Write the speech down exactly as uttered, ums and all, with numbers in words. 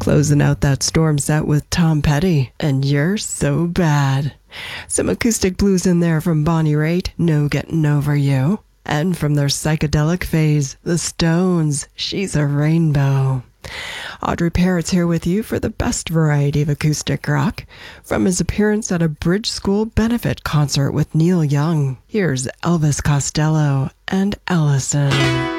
Closing out that storm set with Tom Petty and You're So Bad. Some acoustic blues in there from Bonnie Raitt, No Getting Over You. And from their psychedelic phase, The Stones, She's a Rainbow. Audrey Parrott's here with you for the best variety of acoustic rock. From his appearance at a Bridge School benefit concert with Neil Young, here's Elvis Costello and Ellison.